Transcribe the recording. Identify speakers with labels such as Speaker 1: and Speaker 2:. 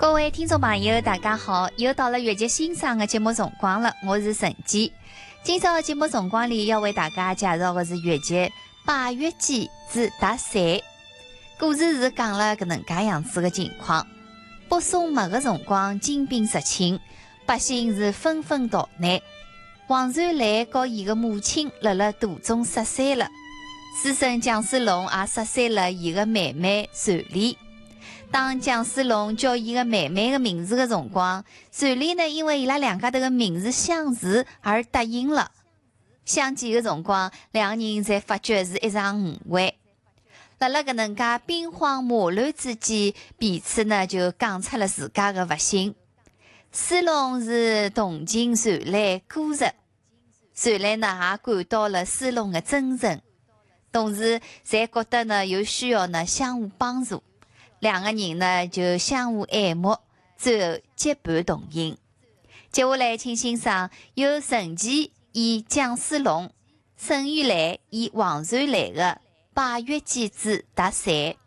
Speaker 1: 各位听众朋友，大家好！又到了越剧欣赏的节目辰光了，我是陈姬。今朝的节目辰光里，要为大家介绍的是越剧《八月姬之打伞》。故事是讲了搿能介样子的情况：北宋末的辰光，金兵入侵，百姓是纷纷逃难。王传来和伊的母亲辣途中失散了，师甥蒋世龙也失散了伊的妹妹传丽。当蒋世龙叫伊个妹妹的名字的辰光，传丽呢，因为伊拉两家头的名字相似而答应了。相见的辰光，两人才发觉是一场误会。辣搿能介兵荒马乱之间，彼此呢就讲出了自家的不幸。世龙是同情传来孤寂，传来呢也感到了世龙的真诚，同时侪觉得呢有需要呢相互帮助。两个人呢就相互爱慕，最后结伴同行。接下来请欣赏由陈琦演蒋世龙，沈玉兰演王传来的《八月姬之打伞》。